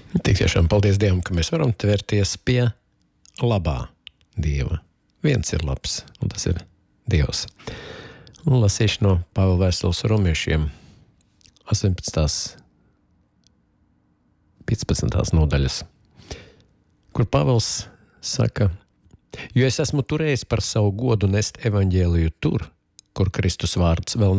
Tik tiešām paldies Dievam, ka mēs varam tvērties pie labā Dieva. Viens ir labs, un tas ir Dievs. Un lasīšu no Pāvila vēstules romiešiem 18. 15. nodaļas, kur Pāvils saka, jo es esmu turējis par savu godu nest evaņģēliju tur, kur Kristus vārds vēl